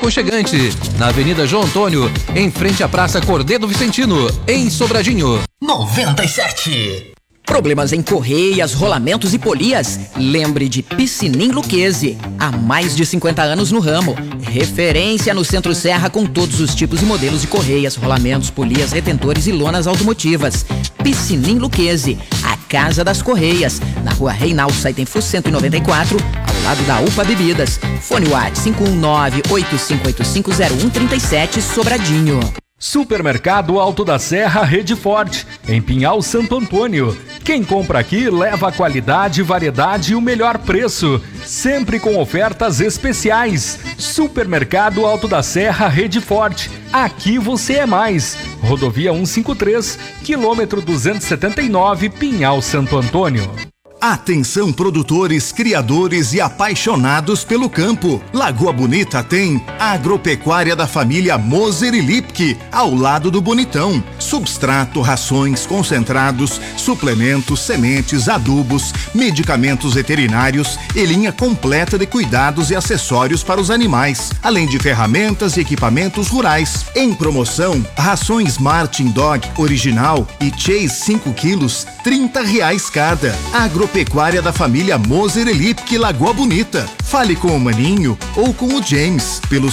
aconchegante, na Avenida João Antônio, em frente à Praça Cordeiro Vicentino, em Sobradinho. 97. Problemas em correias, rolamentos e polias? Lembre de Piscinim Luquezzi. Há mais de 50 anos no ramo. Referência no Centro-Serra com todos os tipos e modelos de correias, rolamentos, polias, retentores e lonas automotivas. Piscinim Luquezzi, a casa das correias. Na Rua Reinaldo Saitenfu 194, ao lado da UPA Bebidas. Fone WhatsApp 519-8585-0137, Sobradinho. Supermercado Alto da Serra Rede Forte, em Pinhal Santo Antônio. Quem compra aqui leva a qualidade, variedade e o melhor preço, sempre com ofertas especiais. Supermercado Alto da Serra Rede Forte, aqui você é mais. Rodovia 153, quilômetro 279, Pinhal Santo Antônio. Atenção produtores, criadores e apaixonados pelo campo. Lagoa Bonita tem a agropecuária da família Moser e Lipke, ao lado do Bonitão. Substrato, rações, concentrados, suplementos, sementes, adubos, medicamentos veterinários e linha completa de cuidados e acessórios para os animais, além de ferramentas e equipamentos rurais. Em promoção, rações Martin Dog original e Chase 5 quilos, R$30 cada. Agropecuária da família Moser e Lipke, Lagoa Bonita. Fale com o Maninho ou com o James pelo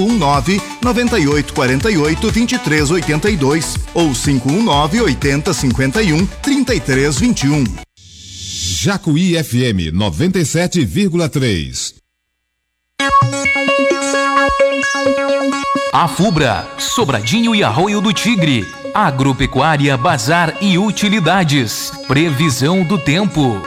519-9848-2382 ou 519-8051-3321. Jacuí FM 97,3. A Fubra, Sobradinho e Arroio do Tigre. Agropecuária, Bazar e Utilidades. Previsão do tempo.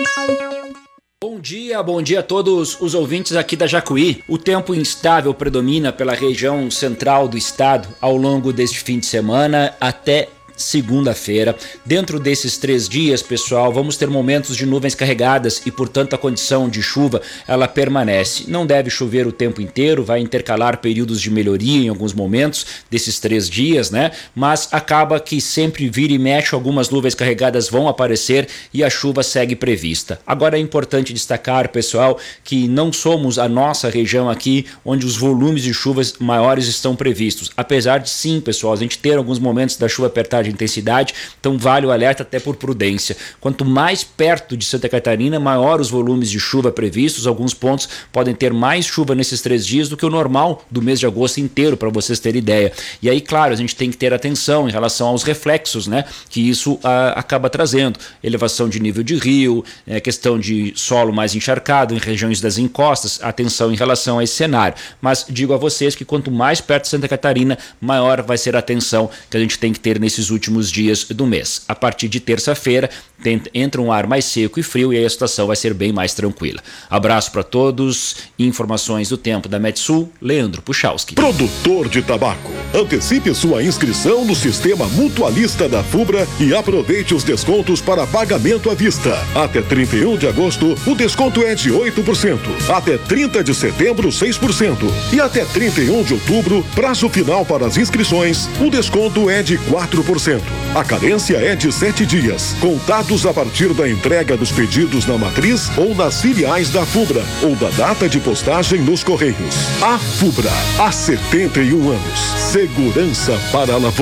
Bom dia a todos os ouvintes aqui da Jacuí. O tempo instável predomina pela região central do estado ao longo deste fim de semana até segunda-feira. Dentro desses 3 dias, pessoal, vamos ter momentos de nuvens carregadas e, portanto, a condição de chuva, ela permanece. Não deve chover o tempo inteiro, vai intercalar períodos de melhoria em alguns momentos desses 3 dias, né? Mas acaba que sempre vira e mexe, algumas nuvens carregadas vão aparecer e a chuva segue prevista. Agora é importante destacar, pessoal, que não somos a nossa região aqui onde os volumes de chuvas maiores estão previstos. Apesar de sim, pessoal, a gente ter alguns momentos da chuva apertar de intensidade, então vale o alerta até por prudência. Quanto mais perto de Santa Catarina, maior os volumes de chuva previstos. Alguns pontos podem ter mais chuva nesses 3 dias do que o normal do mês de agosto inteiro, para vocês terem ideia. E aí, claro, a gente tem que ter atenção em relação aos reflexos, né, que isso acaba trazendo. Elevação de nível de rio, questão de solo mais encharcado em regiões das encostas, atenção em relação a esse cenário. Mas digo a vocês que quanto mais perto de Santa Catarina, maior vai ser a atenção que a gente tem que ter nesses últimos dias do mês. A partir de terça-feira entra um ar mais seco e frio e aí a situação vai ser bem mais tranquila. Abraço para todos. Informações do tempo da Metsul, Leandro Puchalski. Produtor de tabaco, antecipe sua inscrição no sistema mutualista da Fubra e aproveite os descontos para pagamento à vista. Até 31 de agosto, o desconto é de 8%. Até 30 de setembro, 6%. E até 31 de outubro, prazo final para as inscrições, o desconto é de 4%. A carência é de 7 dias, contados a partir da entrega dos pedidos na matriz ou nas filiais da Fubra ou da data de postagem nos Correios. A Fubra, há 71 anos. Segurança para a lavoura.